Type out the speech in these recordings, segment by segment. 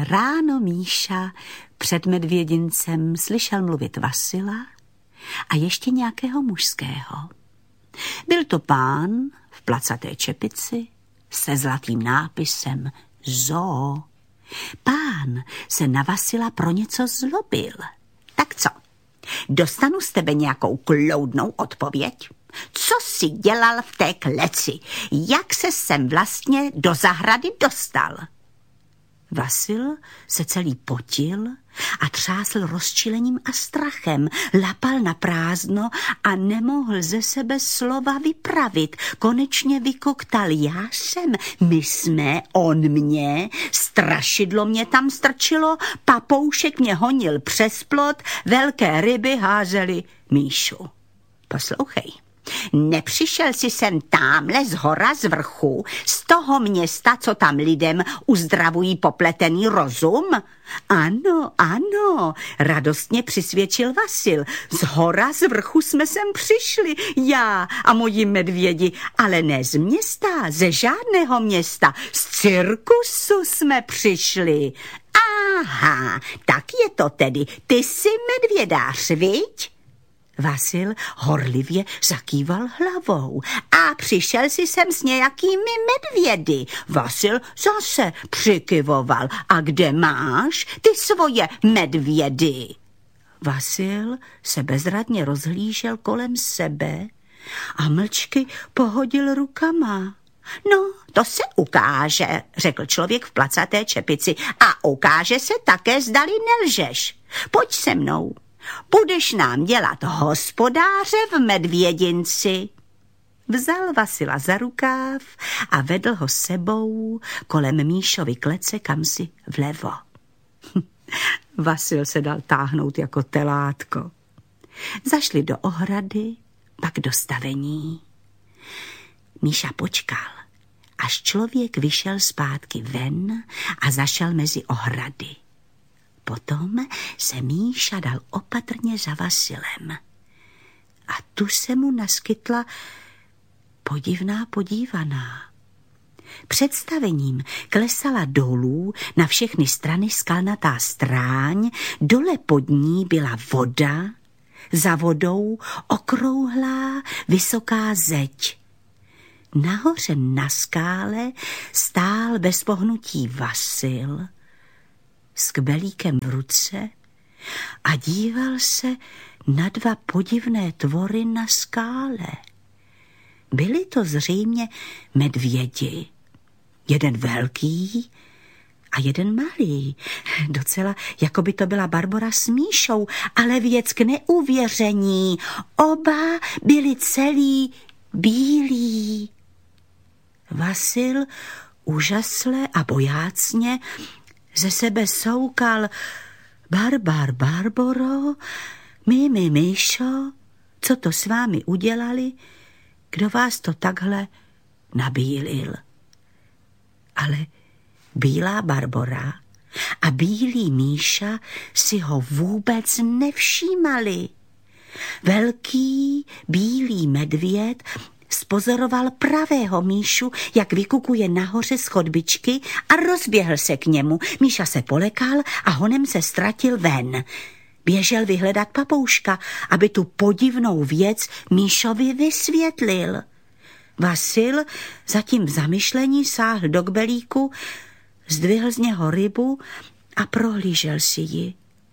Ráno Míša před medvědincem slyšel mluvit Vasila a ještě nějakého mužského. Byl to pán v placaté čepici se zlatým nápisem Zoo. Pán se na Vasila pro něco zlobil. Tak co? Dostanu z tebe nějakou kloudnou odpověď? Co jsi dělal v té kleci? Jak se sem vlastně do zahrady dostal? Vasil se celý potil a třásl rozčilením a strachem, lapal na prázdno a nemohl ze sebe slova vypravit. Konečně vykoktal: já jsem, my jsme, on mě, strašidlo mě tam strčilo, papoušek mě honil přes plot, velké ryby házely Míšu. Poslouchej. Nepřišel jsi sem támhle z hora z vrchu, z toho města, co tam lidem uzdravují popletený rozum? Ano, ano, radostně přisvědčil Vasil. Z hora z vrchu jsme sem přišli, já a moji medvědi, ale ne z města, ze žádného města, z cirkusu jsme přišli. Aha, tak je to tedy, ty jsi medvědář, viď? Vasil horlivě zakýval hlavou. A přišel jsi sem s nějakými medvědy. Vasil zase přikyvoval. A kde máš ty svoje medvědy? Vasil se bezradně rozhlížel kolem sebe a mlčky pohodil rukama. No, to se ukáže, řekl člověk v placaté čepici. A ukáže se také, zdali nelžeš. Pojď se mnou. Budeš nám dělat hospodáře v medvědinci. Vzal Vasila za rukáv a vedl ho sebou kolem Míšovy klece kamsi vlevo. Vasil se dal táhnout jako telátko. Zašli do ohrady, pak do stavení. Míša počkal, až člověk vyšel zpátky ven a zašel mezi ohrady. Potom se Míša dal opatrně za Vasilem. A tu se mu naskytla podivná podívaná. Představením klesala dolů na všechny strany skalnatá stráň, dole pod ní byla voda, za vodou okrouhlá vysoká zeď. Nahoře na skále stál bez pohnutí Vasil s kbelíkem v ruce a díval se na dva podivné tvory na skále. Byli to zřejmě medvědi. Jeden velký a jeden malý. Docela, jako by to byla Barbora s Míšou, ale věc k neuvěření. Oba byli celý bílí. Vasil úžasle a bojácně ze sebe soukal: Barboro, Míšo, co to s vámi udělali? Kdo vás to takhle nabílil? Ale bílá Barbora a bílý Míša si ho vůbec nevšímali. Velký bílý medvěd spozoroval pravého Míšu, jak vykukuje nahoře z chodbičky, a rozběhl se k němu. Míša se polekal a honem se ztratil ven. Běžel vyhledat papouška, aby tu podivnou věc Míšovi vysvětlil. Vasil zatím v zamyšlení sáhl do kbelíku, zdvihl z něho rybu a prohlížel si ji.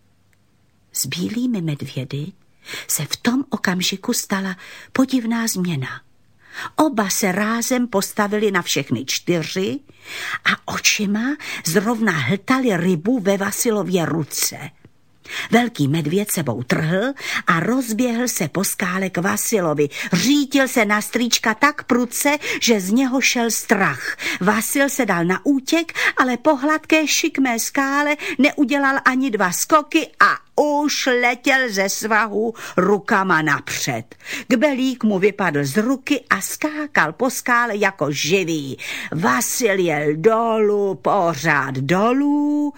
S bílými medvědy se v tom okamžiku stala podivná změna. Oba se rázem postavili na všechny čtyři a očima zrovna hltali rybu ve Vasilově ruce. Velký medvěd sebou trhl a rozběhl se po skále k Vasilovi. Řítil se na strýčka tak prudce, že z něho šel strach. Vasil se dal na útěk, ale po hladké šikmé skále neudělal ani 2 skoky a už letěl ze svahu rukama napřed. Kbelík mu vypadl z ruky a skákal po skále jako živý. Vasil jel dolů, pořád dolů,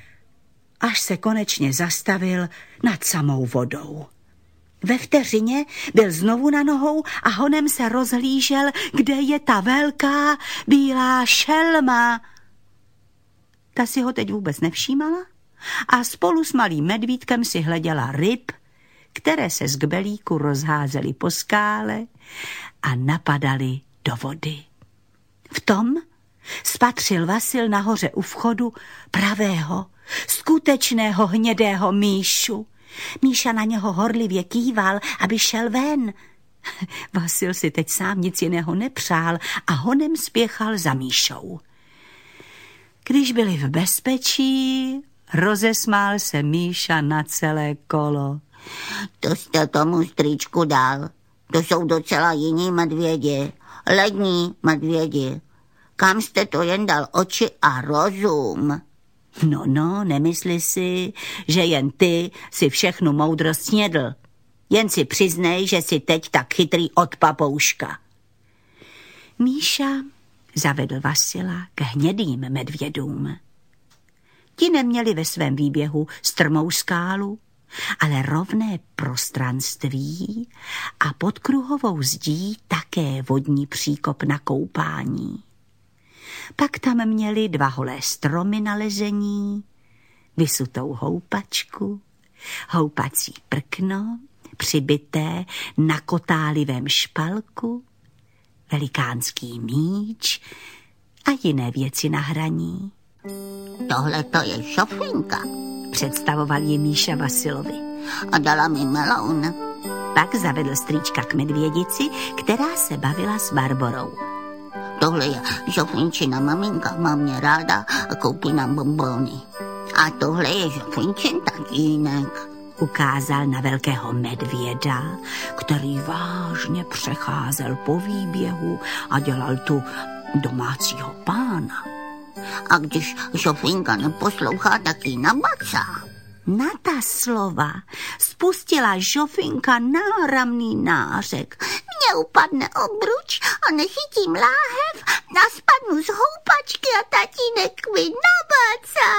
až se konečně zastavil nad samou vodou. Ve vteřině byl znovu na nohou a honem se rozhlížel, kde je ta velká bílá šelma. Ta si ho teď vůbec nevšímala a spolu s malým medvídkem si hleděla ryb, které se z kbelíku rozházely po skále a napadaly do vody. V tom spatřil Vasil nahoře u vchodu pravého, skutečného hnědého Míšu. Míša na něho horlivě kýval, aby šel ven. Vasil si teď sám nic jiného nepřál a honem spěchal za Míšou. Když byli v bezpečí, rozesmál se Míša na celé kolo. To jste tomu strýčku dal. To jsou docela jiní medvědi. Lední medvědi. Kam jste to jen dal oči a rozum? No, nemysli si, že jen ty si všechnu moudrost snědl. Jen si přiznej, že jsi teď tak chytrý od papouška. Míša zavedl Vasila k hnědým medvědům. Ti neměli ve svém výběhu strmou skálu, ale rovné prostranství a pod kruhovou zdí také vodní příkop na koupání. Pak tam měli 2 holé stromy na lezení, vysutou houpačku, houpací prkno, přibité na kotálivém špalku, velikánský míč a jiné věci na hraní. Tohle to je šofinka, představoval ji Míša Vasilovi. A dala mi meloun. Pak zavedl strýčka k medvědici, která se bavila s Barborou. Tohle je Žofinčina maminka, má mě ráda a koupí nám bonbony. A tohle je Žofinčin tatínek. Ukázal na velkého medvěda, který vážně přecházel po výběhu a dělal tu domácího pána. A když Žofinka neposlouchá, tak ji nabacá. Na ta slova spustila Žofinka náramný nářek. Mně upadne obruč a nechytím láhev a spadnu z houpačky a tatínek mi nabacá.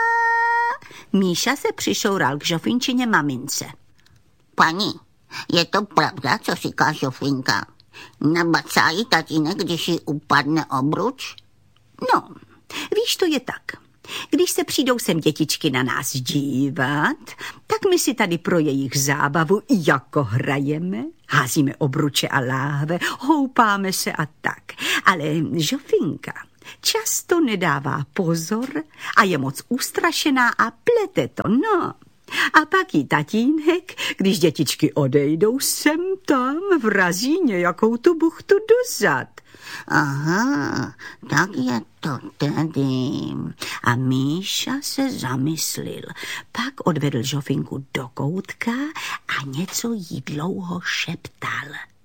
Míša se přišoural k Žofinčině mamince. Paní, je to pravda, co říká Žofinka? Nabacá jí tatínek, když jí upadne obruč? No, víš, to je tak. Když se přijdou sem dětičky na nás dívat, tak my si tady pro jejich zábavu jako hrajeme, házíme obruče a láhve, houpáme se a tak. Ale Žofinka často nedává pozor a je moc ustrašená a plete to, no. A pak jí tatínek, když dětičky odejdou sem tam, vrazí nějakou tu buchtu dozad. Aha, tak je to tedy. A Míša se zamyslil. Pak odvedl Žofinku do koutka a něco jí dlouho šeptal.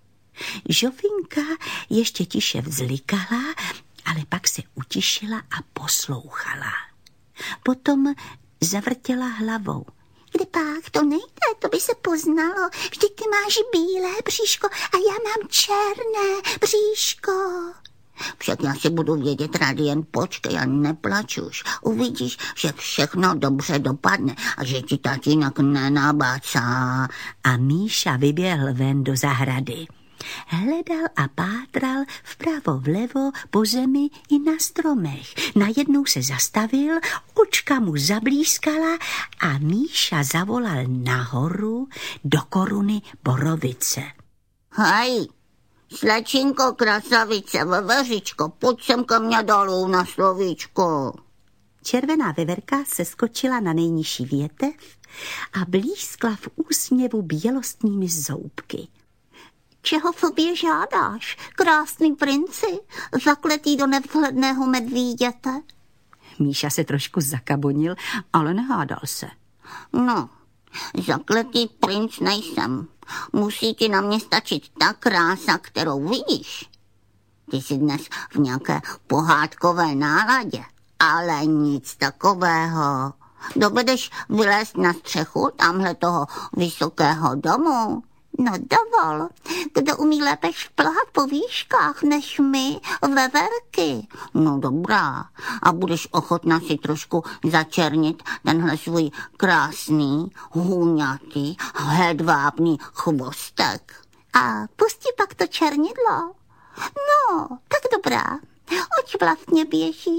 Žofinka ještě tiše vzlikala, ale pak se utišila a poslouchala. Potom zavrtěla hlavou. Kdepak, to nejde, to by se poznalo. Vždyť ty máš bílé bříško a já mám černé bříško. Však já si budu vědět rádi, jen počkej a neplač už. Uvidíš, že všechno dobře dopadne a že ti tatínek nenabacá. A Míša vyběhl ven do zahrady. Hledal a pátral vpravo vlevo po zemi i na stromech. Najednou se zastavil, očka mu zablískala a Míša zavolal nahoru do koruny borovice. Hej, slečinko, krasavice, veveřičko, pojď sem ke mně dolů na slovíčko. Červená veverka se skočila na nejnižší větev a blízkla v úsměvu bělostnými zoubky. Čeho sobě žádáš, krásný princi, zakletý do nevhledného medvíděte? Míša se trošku zakabonil, ale nehádal se. No, zakletý princ nejsem. Musí ti na mě stačit ta krása, kterou vidíš. Ty jsi dnes v nějaké pohádkové náladě, ale nic takového. Dovedeš vylézt na střechu tamhle toho vysokého domu? No dovol, kdo umí lépe šplhat po výškách než my, veverky. No dobrá, a budeš ochotná si trošku začernit tenhle svůj krásný, hůňatý, hedvábný chvostek. A pustí pak to černidlo. No, tak dobrá, oč vlastně běží.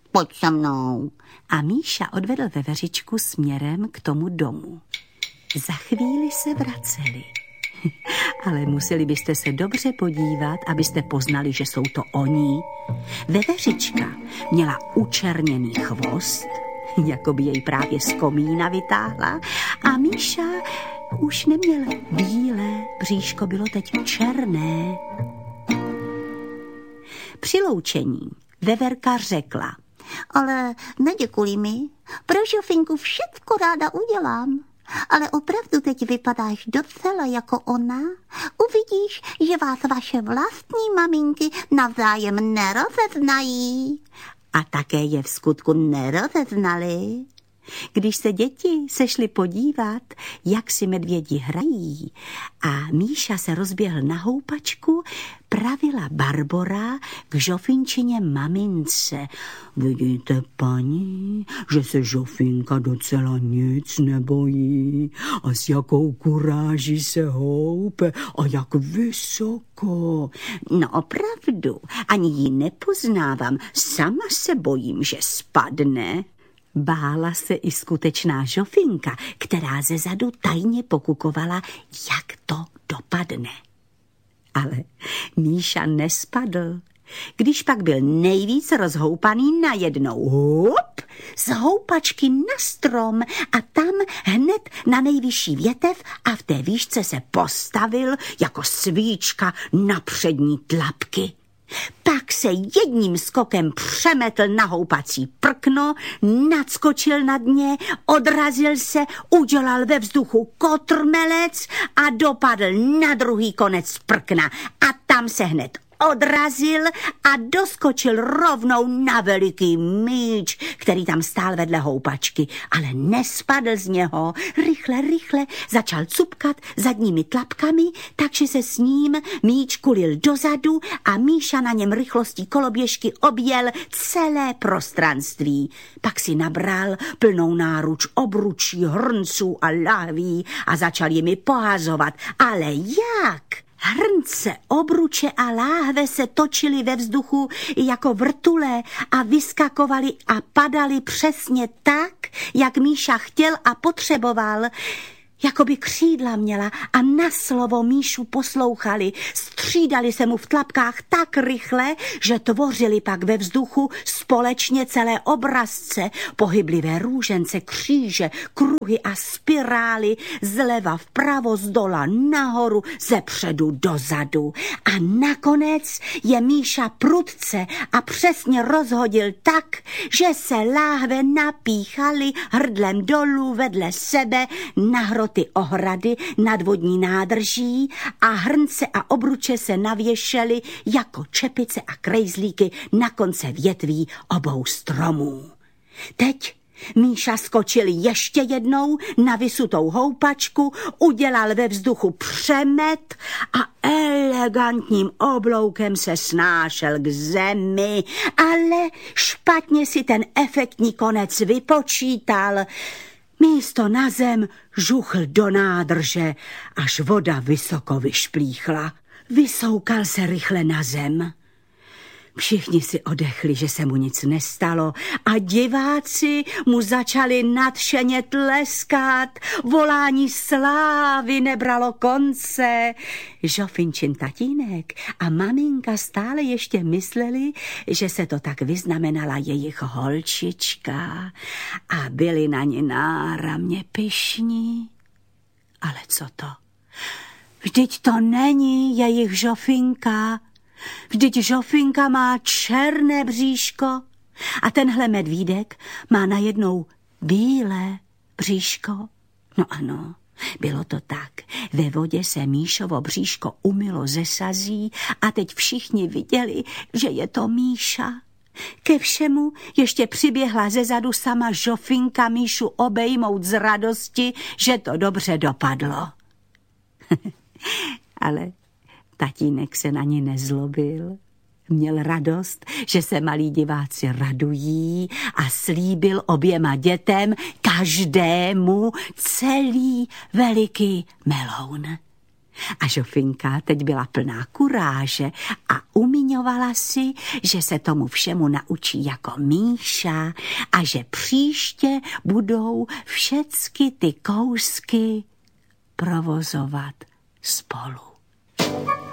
pojď se mnou. A Míša odvedl veveřičku směrem k tomu domu. Za chvíli se vraceli. Ale museli byste se dobře podívat, abyste poznali, že jsou to oni. Veveřička měla učerněný chvost, jako by jej právě z komína vytáhla, a Míša už neměl bílé, bříško bylo teď černé. Při loučení veverka řekla: ale neděkuj mi, pro Žofinku všecko ráda udělám. Ale opravdu teď vypadáš docela jako ona. Uvidíš, že vás vaše vlastní maminky navzájem nerozeznají. A také je v skutku nerozeznali. Když se děti sešly podívat, jak si medvědi hrají, a Míša se rozběhl na houpačku, pravila Barbora k Žofinčině mamince: vidíte, paní, že se Žofinka docela nic nebojí a s jakou kuráží se houpe a jak vysoko. No opravdu, ani ji nepoznávám, sama se bojím, že spadne. Bála se i skutečná Žofinka, která zezadu tajně pokukovala, jak to dopadne. Ale Míša nespadl. Když pak byl nejvíc rozhoupaný, najednou hop, z houpačky na strom a tam hned na nejvyšší větev a v té výšce se postavil jako svíčka na přední tlapky. Pak se jedním skokem přemetl na houpací prkno, nadskočil nad ně, odrazil se, udělal ve vzduchu kotrmelec a dopadl na druhý konec prkna. A tam se hned odrazil a doskočil rovnou na veliký míč, který tam stál vedle houpačky, ale nespadl z něho. Rychle začal cupkat zadními tlapkami, takže se s ním míč kulil dozadu a Míša na něm rychlostí koloběžky objel celé prostranství. Pak si nabral plnou náruč obručí, hrnců a lahví a začal jimi pohazovat. Ale jak? Hrnce, obruče a láhve se točily ve vzduchu jako vrtule a vyskakovaly a padaly přesně tak, jak Míša chtěl a potřeboval. Jakoby křídla měla a na slovo Míšu poslouchali. Střídali se mu v tlapkách tak rychle, že tvořili pak ve vzduchu společně celé obrazce, pohyblivé růžence, kříže, kruhy a spirály, zleva vpravo, zdola nahoru, zepředu dozadu. A nakonec je Míša prudce a přesně rozhodil tak, že se láhve napíchaly hrdlem dolů vedle sebe na hroty ohrady nad vodní nádrží a hrnce a obruče se navěšely jako čepice a krejzlíky na konce větví obou stromů. Teď Míša skočil ještě jednou na vysutou houpačku, udělal ve vzduchu přemet a elegantním obloukem se snášel k zemi, ale špatně si ten efektní konec vypočítal. Místo na zem žuchl do nádrže, až voda vysoko vyšplíchla. Vysoukal se rychle na zem. Všichni si odechli, že se mu nic nestalo a diváci mu začali nadšeně tleskat. Volání slávy nebralo konce. Žofinčin tatínek a maminka stále ještě mysleli, že se to tak vyznamenala jejich holčička a byli na ní náramně pyšní. Ale co to? Vždyť to není jejich Žofinka. Vždyť Žofinka má černé bříško a tenhle medvídek má najednou bílé bříško. No ano, bylo to tak. Ve vodě se Míšovo bříško umylo ze sazí a teď všichni viděli, že je to Míša. Ke všemu ještě přiběhla zezadu sama Žofinka Míšu obejmout z radosti, že to dobře dopadlo. Ale tatínek se na ní nezlobil. Měl radost, že se malí diváci radují a slíbil oběma dětem každému celý veliký meloun. A Žofinka teď byla plná kuráže a umiňovala si, že se tomu všemu naučí jako Míša a že příště budou všecky ty kousky provozovat spolu.